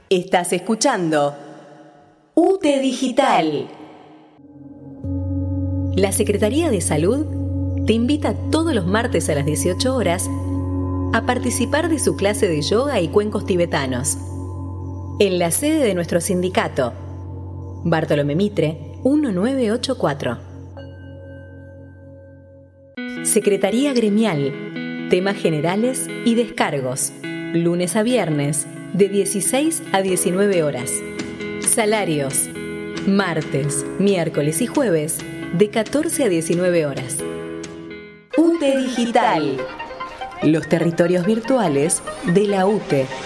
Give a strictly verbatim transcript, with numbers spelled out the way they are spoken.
Estás escuchando U T E Digital. La Secretaría de Salud te invita todos los martes a las dieciocho horas a participar de su clase de yoga y cuencos tibetanos en la sede de nuestro sindicato, Bartolomé Mitre, mil novecientos ochenta y cuatro. Secretaría Gremial, temas generales y descargos, lunes a viernes, de dieciséis a diecinueve horas. Salarios, martes, miércoles y jueves, de catorce a diecinueve horas. U T E Digital, los territorios virtuales de la U T E.